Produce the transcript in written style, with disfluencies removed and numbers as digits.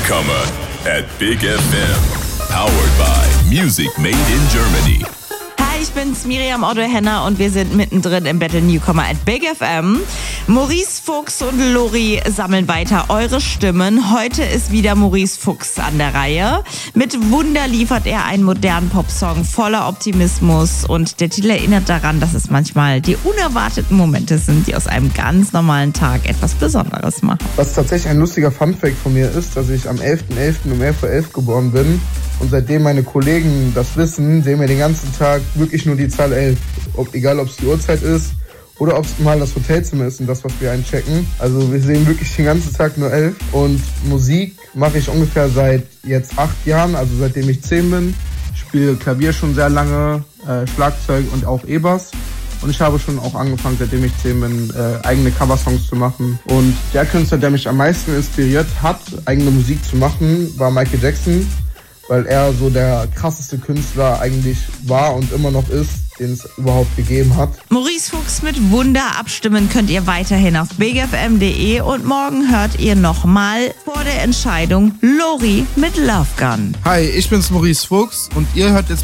Newcomer at Big FM. Powered by Music Made in Germany. Hi, ich bin's, Miriam Otto-Henner und wir sind mittendrin im Battle Newcomer at Big FM. Maurice Fuchs und Lori sammeln weiter eure Stimmen. Heute ist wieder Maurice Fuchs an der Reihe. Mit Wunder liefert er einen modernen Popsong voller Optimismus und der Titel erinnert daran, dass es manchmal die unerwarteten Momente sind, die aus einem ganz normalen Tag etwas Besonderes machen. Was tatsächlich ein lustiger Funfact von mir ist, dass ich am 11.11. um 11.11 Uhr geboren bin. Und seitdem meine Kollegen das wissen, sehen wir den ganzen Tag wirklich nur die Zahl 11. Egal, ob es die Uhrzeit ist oder ob es mal das Hotelzimmer ist und das, was wir einchecken. Also wir sehen wirklich den ganzen Tag nur 11. Und Musik mache ich ungefähr seit jetzt 8 Jahren, also seitdem ich 10 bin. Ich spiele Klavier schon sehr lange, Schlagzeug und auch E-Bass. Und ich habe schon auch angefangen, seitdem ich 10 bin, eigene Coversongs zu machen. Und der Künstler, der mich am meisten inspiriert hat, eigene Musik zu machen, war Michael Jackson. Weil er so der krasseste Künstler eigentlich war und immer noch ist, den es überhaupt gegeben hat. Maurice Fuchs mit Wunder abstimmen könnt ihr weiterhin auf bigfm.de und morgen hört ihr nochmal vor der Entscheidung Lori mit Love Gun. Hi, ich bin's Maurice Fuchs und ihr hört jetzt